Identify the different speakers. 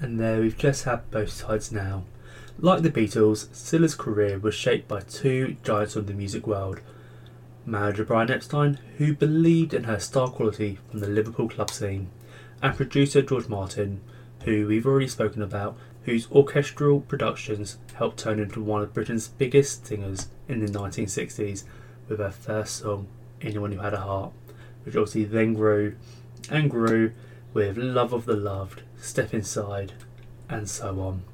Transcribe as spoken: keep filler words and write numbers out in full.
Speaker 1: And there we've just had both sides now. Like the Beatles, Scylla's career was shaped by two giants of the music world. Manager Brian Epstein, who believed in her star quality from the Liverpool club scene, and producer George Martin, who we've already spoken about, whose orchestral productions helped turn into one of Britain's biggest singers in the nineteen sixties with her first song, Anyone Who Had a Heart, which obviously then grew and grew with Love of the Loved, Step Inside, and so on.